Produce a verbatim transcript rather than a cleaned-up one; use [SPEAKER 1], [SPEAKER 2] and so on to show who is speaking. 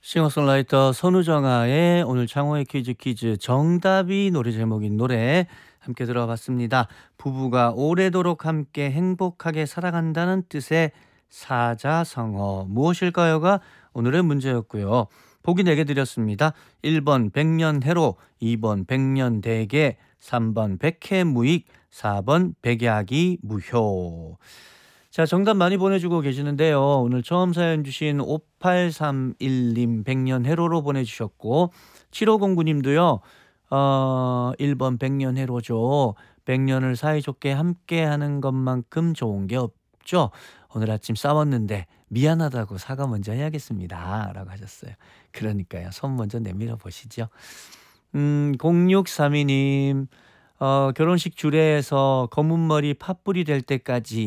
[SPEAKER 1] 싱어송라이터 선우정아의 오늘 창호의 퀴즈 퀴즈 정답이 노래 제목인 노래 함께 들어봤습니다. 부부가 오래도록 함께 행복하게 살아간다는 뜻의 사자성어 무엇일까요가 오늘의 문제였고요. 보기 네 개 드렸습니다. 일 번 백년해로, 이 번 백년대계, 삼 번 백해무익, 사 번 백약이 무효. 자, 정답 많이 보내주고 계시는데요. 오늘 처음 사연 주신 오팔삼일 님 백년해로로 보내주셨고, 칠오공구 님도요. 어, 일 번 백년해로죠. 백 년을 사이좋게 함께하는 것만큼 좋은 게 없죠. 오늘 아침 싸웠는데 미안하다고 사과 먼저 해야겠습니다. 라고 하셨어요. 그러니까요. 손 먼저 내밀어 보시죠. 음, 공육삼이 님, 어, 결혼식 주례에서 검은 머리 팥불이 될 때까지